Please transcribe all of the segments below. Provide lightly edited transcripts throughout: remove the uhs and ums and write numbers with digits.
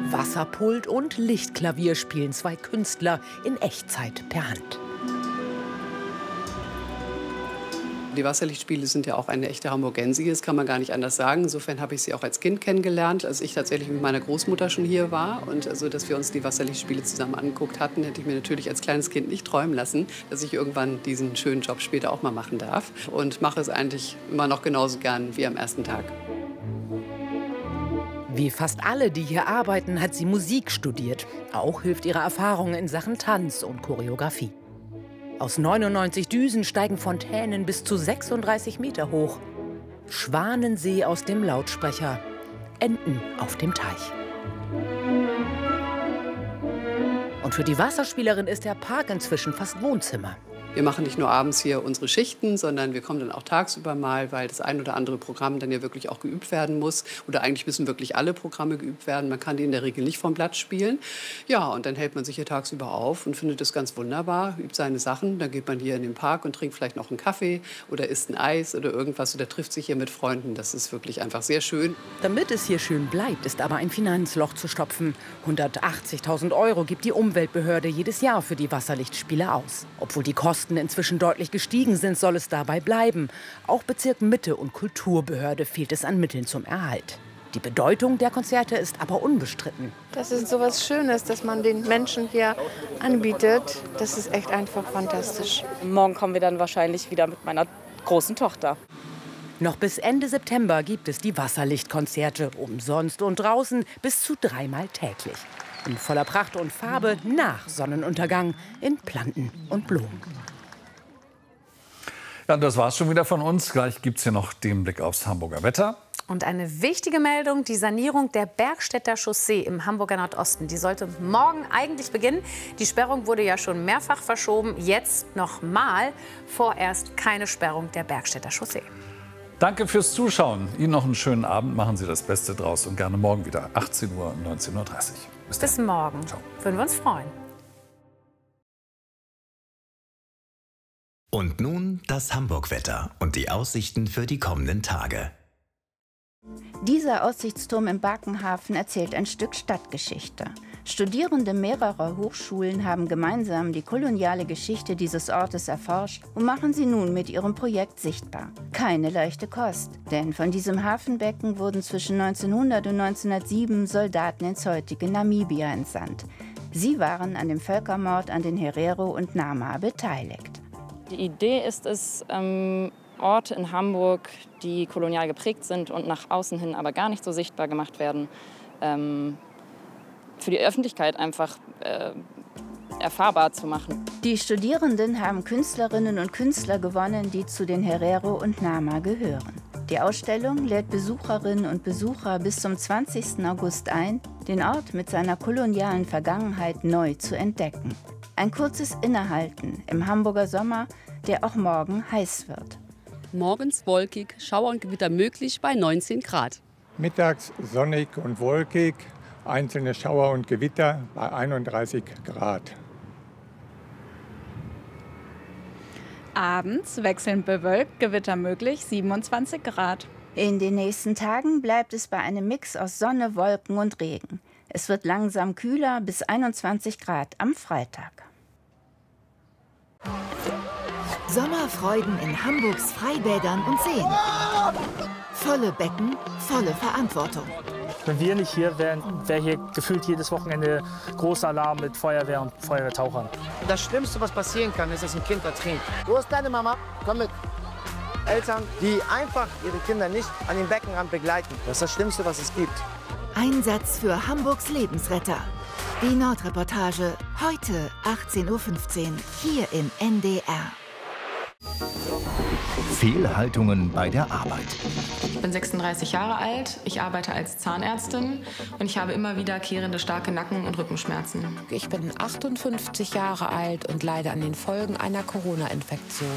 Wasserpult und Lichtklavier spielen zwei Künstler in Echtzeit per Hand. Die Wasserlichtspiele sind ja auch eine echte Hamburgensie, das kann man gar nicht anders sagen. Insofern habe ich sie auch als Kind kennengelernt, als ich tatsächlich mit meiner Großmutter schon hier war. Und also, dass wir uns die Wasserlichtspiele zusammen angeguckt hatten, hätte ich mir natürlich als kleines Kind nicht träumen lassen, dass ich irgendwann diesen schönen Job später auch mal machen darf. Und mache es eigentlich immer noch genauso gern wie am ersten Tag. Wie fast alle, die hier arbeiten, hat sie Musik studiert. Auch hilft ihre Erfahrung in Sachen Tanz und Choreografie. Aus 99 Düsen steigen Fontänen bis zu 36 Meter hoch. Schwanensee aus dem Lautsprecher, Enten auf dem Teich. Und für die Wasserspielerin ist der Park inzwischen fast Wohnzimmer. Wir machen nicht nur abends hier unsere Schichten, sondern wir kommen dann auch tagsüber mal, weil das ein oder andere Programm dann ja wirklich auch geübt werden muss. Oder eigentlich müssen wirklich alle Programme geübt werden. Man kann die in der Regel nicht vom Blatt spielen. Ja, und dann hält man sich hier tagsüber auf und findet das ganz wunderbar, übt seine Sachen. Dann geht man hier in den Park und trinkt vielleicht noch einen Kaffee oder isst ein Eis oder irgendwas oder trifft sich hier mit Freunden. Das ist wirklich einfach sehr schön. Damit es hier schön bleibt, ist aber ein Finanzloch zu stopfen. 180.000 € gibt die Umweltbehörde jedes Jahr für die Wasserlichtspiele aus. Obwohl die Kosten inzwischen deutlich gestiegen sind, soll es dabei bleiben. Auch Bezirk Mitte und Kulturbehörde fehlt es an Mitteln zum Erhalt. Die Bedeutung der Konzerte ist aber unbestritten. Das ist so was Schönes, dass man den Menschen hier anbietet. Das ist echt einfach fantastisch. Morgen kommen wir dann wahrscheinlich wieder mit meiner großen Tochter. Noch bis Ende September gibt es die Wasserlichtkonzerte, umsonst und draußen bis zu 3-mal täglich. In voller Pracht und Farbe nach Sonnenuntergang in Planten und Blumen. Ja, und das war's schon wieder von uns. Gleich gibt's hier noch den Blick aufs Hamburger Wetter. Und eine wichtige Meldung, die Sanierung der Bergstädter Chaussee im Hamburger Nordosten. Die sollte morgen eigentlich beginnen. Die Sperrung wurde ja schon mehrfach verschoben. Jetzt nochmal. Vorerst keine Sperrung der Bergstädter Chaussee. Danke fürs Zuschauen. Ihnen noch einen schönen Abend. Machen Sie das Beste draus und gerne morgen wieder. 18 Uhr, 19:30 Uhr. Bis morgen. Ciao. Würden wir uns freuen. Und nun das Hamburg-Wetter und die Aussichten für die kommenden Tage. Dieser Aussichtsturm im Barkenhafen erzählt ein Stück Stadtgeschichte. Studierende mehrerer Hochschulen haben gemeinsam die koloniale Geschichte dieses Ortes erforscht und machen sie nun mit ihrem Projekt sichtbar. Keine leichte Kost, denn von diesem Hafenbecken wurden zwischen 1900 und 1907 Soldaten ins heutige Namibia entsandt. Sie waren an dem Völkermord an den Herero und Nama beteiligt. Die Idee ist es, Orte in Hamburg, die kolonial geprägt sind und nach außen hin aber gar nicht so sichtbar gemacht werden, für die Öffentlichkeit einfach erfahrbar zu machen. Die Studierenden haben Künstlerinnen und Künstler gewonnen, die zu den Herero und Nama gehören. Die Ausstellung lädt Besucherinnen und Besucher bis zum 20. August ein, den Ort mit seiner kolonialen Vergangenheit neu zu entdecken. Ein kurzes Innehalten im Hamburger Sommer, der auch morgen heiß wird. Morgens wolkig, Schauer und Gewitter möglich bei 19 Grad. Mittags sonnig und wolkig, einzelne Schauer und Gewitter bei 31 Grad. Abends wechselnd bewölkt, Gewitter möglich, 27 Grad. In den nächsten Tagen bleibt es bei einem Mix aus Sonne, Wolken und Regen. Es wird langsam kühler bis 21 Grad am Freitag. Sommerfreuden in Hamburgs Freibädern und Seen. Volle Becken, volle Verantwortung. Wenn wir nicht hier wären, wäre hier gefühlt jedes Wochenende großer Alarm mit Feuerwehr und Feuerwehrtauchern. Das Schlimmste, was passieren kann, ist, dass ein Kind ertrinkt. Wo ist deine Mama? Komm mit. Eltern, die einfach ihre Kinder nicht an den Beckenrand begleiten. Das ist das Schlimmste, was es gibt. Einsatz für Hamburgs Lebensretter. Die Nordreportage heute 18:15 Uhr hier im NDR. Fehlhaltungen bei der Arbeit. Ich bin 36 Jahre alt, ich arbeite als Zahnärztin und ich habe immer wiederkehrende starke Nacken- und Rückenschmerzen. Ich bin 58 Jahre alt und leide an den Folgen einer Corona-Infektion.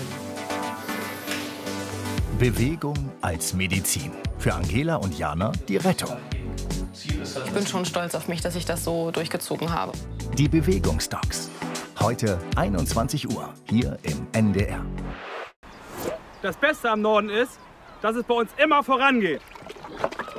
Bewegung als Medizin. Für Angela und Jana die Rettung. Ich bin schon stolz auf mich, dass ich das so durchgezogen habe. Die Bewegungsdocs. Heute 21 Uhr hier im NDR. Das Beste am Norden ist, dass es bei uns immer vorangeht.